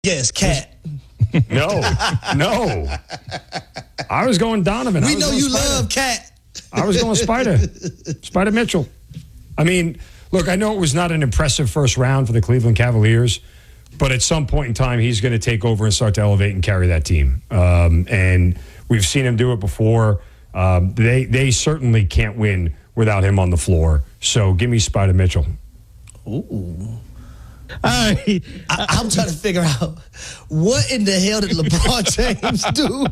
Yes, Cat. No. I was going Donovan. We know you love Cat. I was going Spider Mitchell. I mean, look, I know it was not an impressive first round for the Cleveland Cavaliers, but at some point in time, he's going to take over and start to elevate and carry that team. And we've seen him do it before. They certainly can't win without him on the floor. So give me Spider Mitchell. Ooh. All right. I'm trying to figure out what in the hell did LeBron James do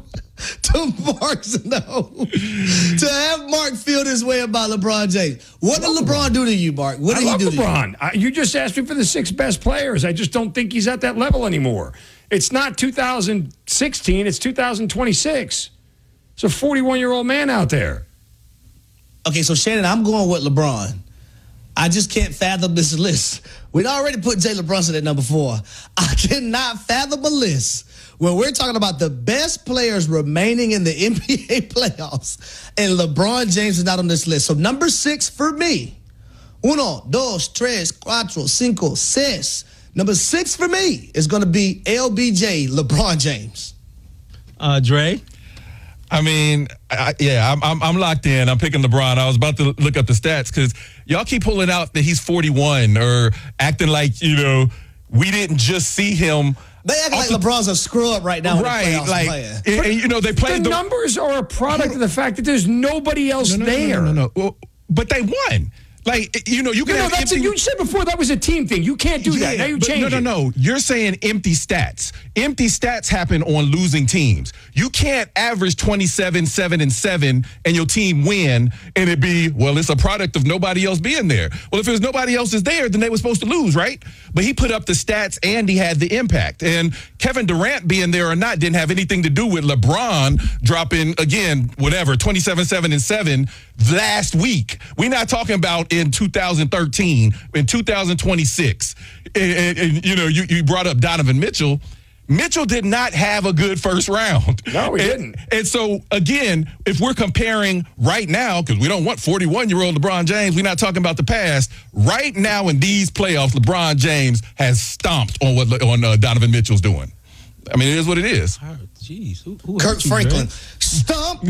to Mark Snow to have Mark feel this way about LeBron James? What did LeBron do to you, Mark? What did he do LeBron. to you? You just asked me for the 6 best players. I just don't think he's at that level anymore. It's not 2016. It's 2026. It's a 41-year-old man out there. Okay, so Shannon, I'm going with LeBron. I just can't fathom this list. We'd already put Jalen Brunson at number 4. I cannot fathom a list where we're talking about the best players remaining in the NBA playoffs, and LeBron James is not on this list. So number 6 for me. 1, 2, 3, 4, 5, 6. Number 6 for me is going to be LBJ, LeBron James. Dre? I mean, I'm locked in. I'm picking LeBron. I was about to look up the stats because y'all keep pulling out that he's 41 or acting like, we didn't just see him. They act like LeBron's a screw-up right now. Right. They played the numbers are a product of the fact that there's nobody else there. No. Well, but they won. You can have empty. You said before that was a team thing. You can't do that. Now you change it. No. You're saying empty stats. Empty stats happen on losing teams. You can't average 27, 7, and 7, and your team win, and it be, it's a product of nobody else being there. Well, if there's nobody else is there, then they were supposed to lose, right? But he put up the stats, and he had the impact. And Kevin Durant being there or not didn't have anything to do with LeBron dropping, again, 27, 7, and 7 last week. We're not talking about in 2013, in 2026. And you brought up Donovan Mitchell. Mitchell did not have a good first round. No, he didn't. And so, again, if we're comparing right now, because we don't want 41-year-old LeBron James, we're not talking about the past. Right now in these playoffs, LeBron James has stomped on what Donovan Mitchell's doing. I mean, it is what it is. Jeez, Kirk Franklin, stump.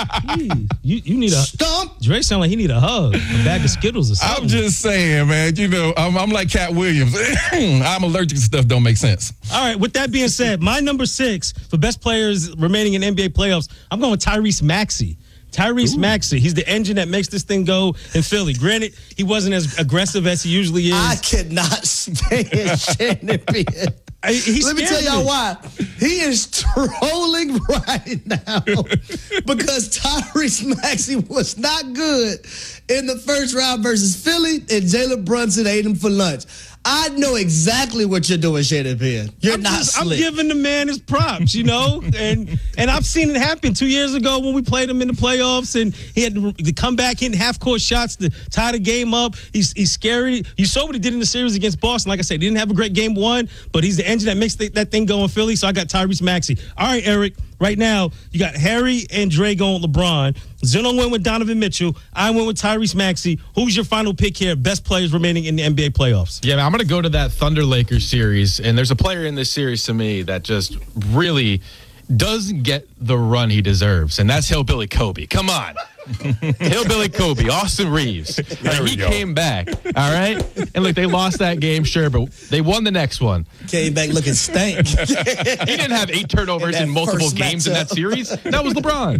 You need a stump. Dre sound like he need a hug, a bag of Skittles or something. I'm just saying, man. I'm like Cat Williams. I'm allergic to stuff don't make sense. All right. With that being said, my number 6 for best players remaining in NBA playoffs, I'm going with Tyrese Maxey. Maxey, he's the engine that makes this thing go in Philly. Granted, he wasn't as aggressive as he usually is. I cannot stand Shannon Beard. Let me tell y'all why. He is trolling right now because Tyrese Maxey was not good in the first round versus Philly, and Jalen Brunson ate him for lunch. I know exactly what you're doing, Shannon Beard. You're not slick. I'm giving the man his props, and I've seen it happen 2 years ago when we played him in the playoffs, and he had to come back hitting half-court shots to tie the game up. He's scary. You saw what he did in the series against Boston. Like I said, he didn't have a great game 1, but he's the engine that makes that thing go in Philly, so I got Tyrese Maxey. All right, Eric, right now, you got Harry and Dre going with LeBron. Zeno went with Donovan Mitchell. I went with Tyrese Maxey. Who's your final pick here? Best players remaining in the NBA playoffs. Yeah, man, I'm going to go to that Thunder-Lakers series, and there's a player in this series to me that just really doesn't get the run he deserves, and that's Hillbilly Kobe. Come on. Hillbilly Kobe, Austin Reeves. He came back, all right? And look, they lost that game, sure, but they won the next one. Came back looking stank. He didn't have 8 turnovers in multiple games in that series. That was LeBron.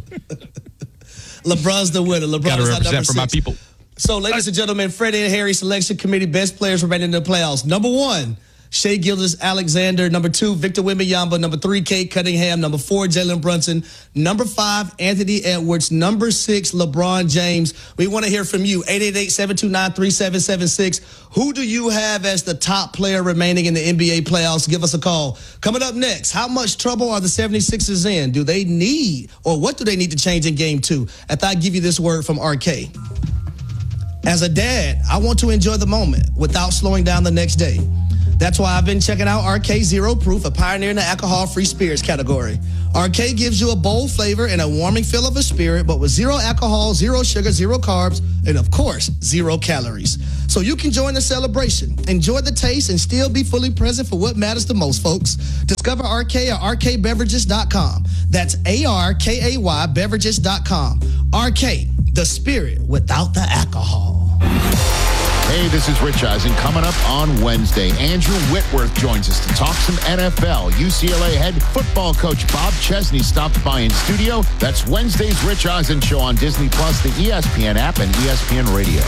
LeBron's the winner. LeBron's got to represent for my people. So, ladies and gentlemen, Freddie and Harry Selection Committee best players remaining in the playoffs. Number 1, Shai Gilgeous-Alexander. Number 2, Victor Wembanyama. Number 3, Cade Cunningham. Number 4, Jalen Brunson. Number 5, Anthony Edwards. Number 6, LeBron James. We want to hear from you. 888-729-3776. Who do you have as the top player remaining in the NBA playoffs? Give us a call. Coming up next, how much trouble are the 76ers in? Do they need, or what do they need to change in Game 2? After I give you this word from RK. As a dad, I want to enjoy the moment without slowing down the next day. That's why I've been checking out RK Zero Proof, a pioneer in the alcohol-free spirits category. RK gives you a bold flavor and a warming feel of a spirit, but with zero alcohol, zero sugar, zero carbs, and of course, zero calories. so you can join the celebration. Enjoy the taste and still be fully present for what matters the most, folks. Discover RK at RKBeverages.com. That's ARKAY beverages.com. RK, the spirit without the alcohol. Hey, this is Rich Eisen. Coming up on Wednesday, Andrew Whitworth joins us to talk some NFL. UCLA head football coach Bob Chesney stopped by in studio. That's Wednesday's Rich Eisen Show on Disney+, the ESPN app, and ESPN Radio.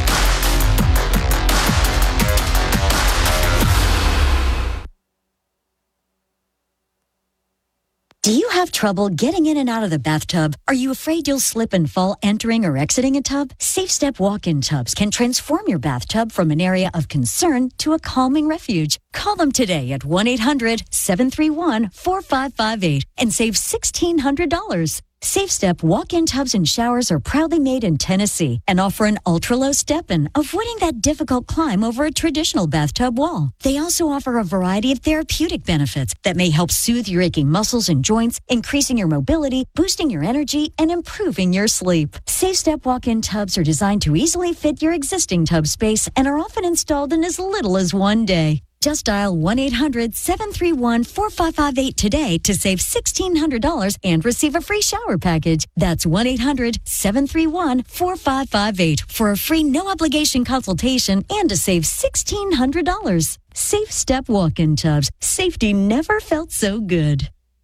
Do you have trouble getting in and out of the bathtub? Are you afraid you'll slip and fall entering or exiting a tub? Safe Step walk-in tubs can transform your bathtub from an area of concern to a calming refuge. Call them today at 1-800-731-4558 and save $1,600. Safe Step walk-in tubs and showers are proudly made in Tennessee and offer an ultra-low step-in, avoiding that difficult climb over a traditional bathtub wall. They also offer a variety of therapeutic benefits that may help soothe your aching muscles and joints, increasing your mobility, boosting your energy, and improving your sleep. Safe Step walk-in tubs are designed to easily fit your existing tub space and are often installed in as little as one day. Just dial 1-800-731-4558 today to save $1,600 and receive a free shower package. That's 1-800-731-4558 for a free no-obligation consultation and to save $1,600. Safe Step walk-in tubs. Safety never felt so good.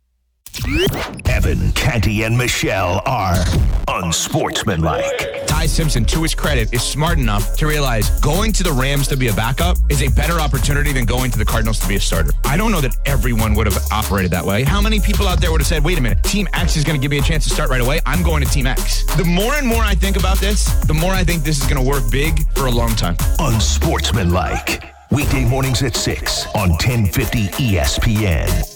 Evan, Canty, and Michelle are unsportsmanlike. Ty Simpson, to his credit, is smart enough to realize going to the Rams to be a backup is a better opportunity than going to the Cardinals to be a starter. I don't know that everyone would have operated that way. How many people out there would have said, wait a minute, Team X is going to give me a chance to start right away. I'm going to Team X. The more and more I think about this, the more I think this is going to work big for a long time. Unsportsmanlike. Weekday mornings at 6 on 1050 ESPN.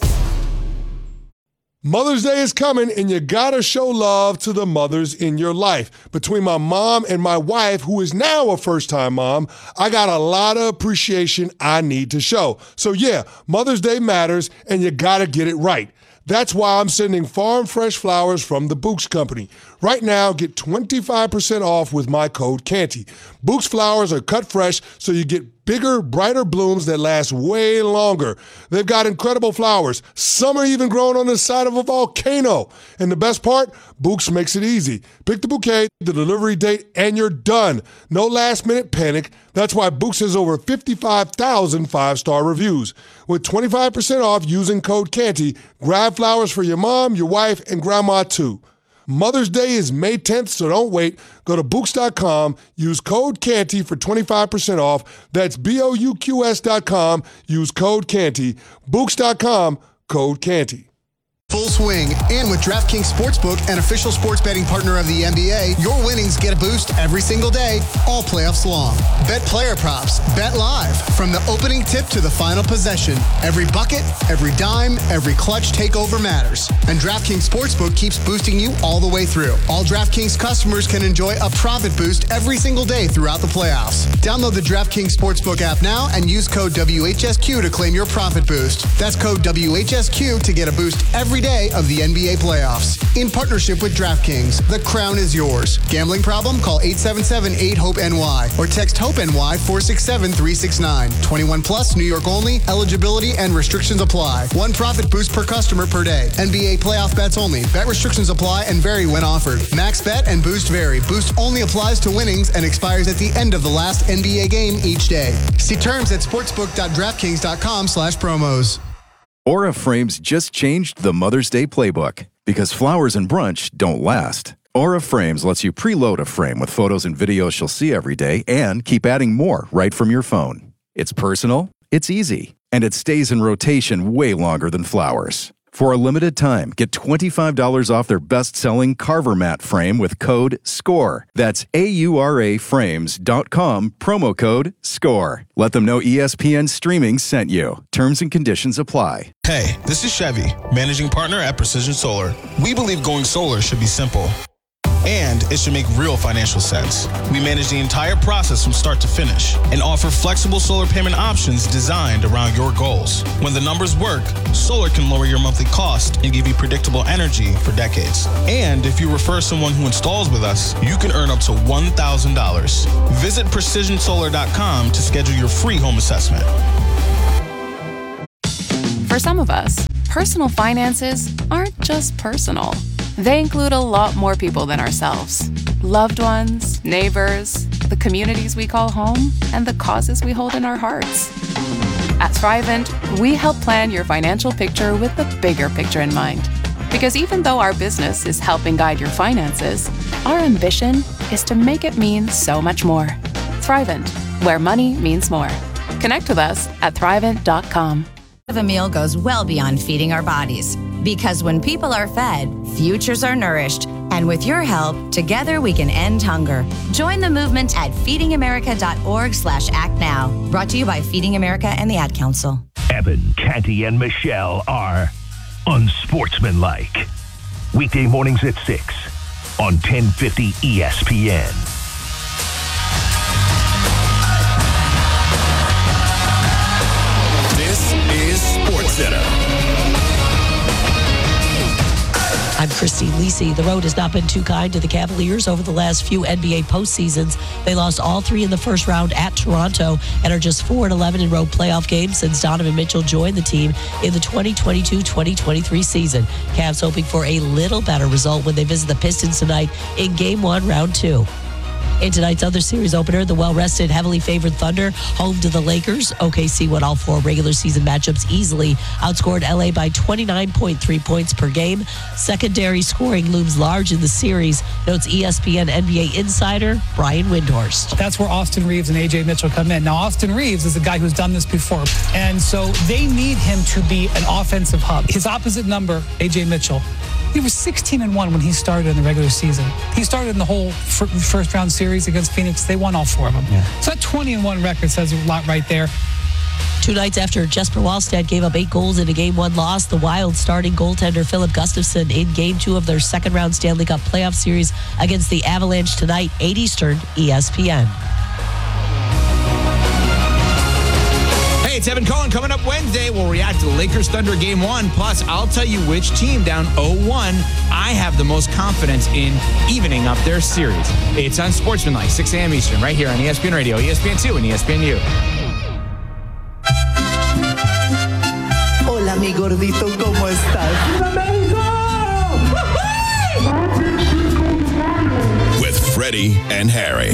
Mother's Day is coming, and you gotta show love to the mothers in your life. Between my mom and my wife, who is now a first-time mom, I got a lot of appreciation I need to show. So yeah, Mother's Day matters, and you gotta get it right. That's why I'm sending farm fresh flowers from the Books Company. Right now, get 25% off with my code Canty. Books flowers are cut fresh, so you get bigger, brighter blooms that last way longer. They've got incredible flowers. Some are even growing on the side of a volcano. And the best part, Books makes it easy. Pick the bouquet, the delivery date, and you're done. No last-minute panic. That's why Books has over 55,000 five-star reviews. With 25% off using code Canty, grab flowers for your mom, your wife, and grandma too. Mother's Day is May 10th, so don't wait. Go to Books.com, use code Canty for 25% off. That's BOUQS.com, use code Canty. Books.com, code Canty. Full swing, and with DraftKings Sportsbook, an official sports betting partner of the NBA, your winnings get a boost every single day, all playoffs long. Bet player props, bet live, from the opening tip to the final possession. Every bucket, every dime, every clutch takeover matters. And DraftKings Sportsbook keeps boosting you all the way through. All DraftKings customers can enjoy a profit boost every single day throughout the playoffs. Download the DraftKings Sportsbook app now and use code WHSQ to claim your profit boost. That's code WHSQ to get a boost every day of the NBA playoffs. In partnership with DraftKings, the crown is yours. Gambling problem? Call 877-8-HOPE-NY or text HOPE-NY 467-369. 21 plus, New York only. Eligibility and restrictions apply. One profit boost per customer per day. NBA playoff bets only. Bet restrictions apply and vary when offered. Max bet and boost vary. Boost only applies to winnings and expires at the end of the last NBA game each day. See terms at sportsbook.draftkings.com/promos. Aura Frames just changed the Mother's Day playbook because flowers and brunch don't last. Aura Frames lets you preload a frame with photos and videos she'll see every day and keep adding more right from your phone. It's personal, it's easy, and it stays in rotation way longer than flowers. For a limited time, get $25 off their best-selling Carver Mat frame with code SCORE. That's AURAFrames.com, promo code SCORE. Let them know ESPN Streaming sent you. Terms and conditions apply. Hey, this is Chevy, managing partner at Precision Solar. We believe going solar should be simple. And it should make real financial sense. We manage the entire process from start to finish and offer flexible solar payment options designed around your goals. When the numbers work, solar can lower your monthly cost and give you predictable energy for decades. And if you refer someone who installs with us, you can earn up to $1,000. Visit PrecisionSolar.com to schedule your free home assessment. For some of us, personal finances aren't just personal. They include a lot more people than ourselves. Loved ones, neighbors, the communities we call home, and the causes we hold in our hearts. At Thrivent, we help plan your financial picture with the bigger picture in mind. Because even though our business is helping guide your finances, our ambition is to make it mean so much more. Thrivent, where money means more. Connect with us at Thrivent.com. A meal goes well beyond feeding our bodies. Because when people are fed, futures are nourished. And with your help, together we can end hunger. Join the movement at feedingamerica.org/act now. Brought to you by Feeding America and the Ad Council. Evan, Canty, and Michelle are unsportsmanlike. Weekday mornings at 6 on 1050 ESPN. This is SportsCenter. I'm Christine Lisi. The road has not been too kind to the Cavaliers over the last few NBA postseasons. They lost all three in the first round at Toronto and are just 4-11 in road playoff games since Donovan Mitchell joined the team in the 2022-2023 season. Cavs hoping for a little better result when they visit the Pistons tonight in Game 1, Round 2. In tonight's other series opener, the well-rested, heavily favored Thunder home to the Lakers. OKC won all four regular season matchups easily, outscored LA by 29.3 points per game. Secondary scoring looms large in the series, notes ESPN NBA insider Brian Windhorst. That's where Austin Reeves and A.J. Mitchell come in. Now, Austin Reeves is a guy who's done this before, and so they need him to be an offensive hub. His opposite number, A.J. Mitchell, he was 16-1 when he started in the regular season. He started in the whole first round series against Phoenix. They won all four of them. Yeah. So that 20-1 record says a lot right there. 2 nights after Jesper Wallstedt gave up 8 goals in a Game 1 loss, the Wild starting goaltender Philip Gustafsson in Game 2 of their second-round Stanley Cup playoff series against the Avalanche tonight, 8 Eastern, ESPN. Hey, it's Evan Cohen. Coming up Wednesday, we'll react to the Lakers-Thunder Game 1. Plus, I'll tell you which team down 0-1 I have the most confidence in evening up their series. It's Unsportsmanlike, 6 a.m. Eastern, right here on ESPN Radio, ESPN2, and ESPNU. Hola, mi gordito, ¿cómo estás? With Freddie and Harry.